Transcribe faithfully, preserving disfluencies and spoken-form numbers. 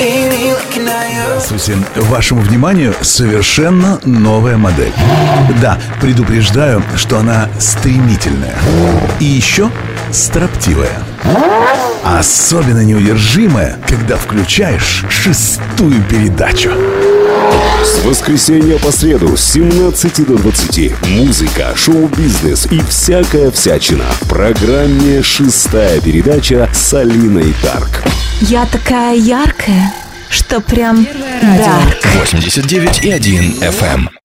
Здравствуйте. Вашему вниманию совершенно новая модель. Да, предупреждаю, что она стремительная. И еще строптивая. Особенно неудержимая, когда включаешь шестую передачу. С воскресенья по среду с семнадцати до двадцати музыка, шоу-бизнес и всякая всячина в программе «Шестая передача» с Алиной Дарк. Я такая яркая, что прям дарк. восемьдесят девять и один эф эм.